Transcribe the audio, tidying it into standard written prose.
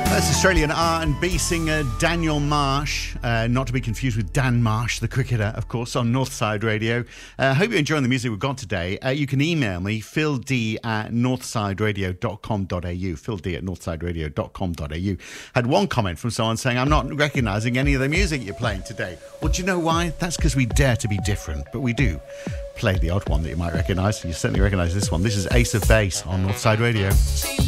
That's Australian R&B singer Daniel Marsh, not to be confused with Dan Marsh, the cricketer, of course, on Northside Radio. Hope you're enjoying the music we've got today. You can email me, philD@northsideradio.com.au, philD@northsideradio.com.au. Had one comment from someone saying, I'm not recognising any of the music you're playing today. Well, do you know why? That's because we dare to be different, but we do play the odd one that you might recognise. You certainly recognise this one. This is Ace of Base on Northside Radio.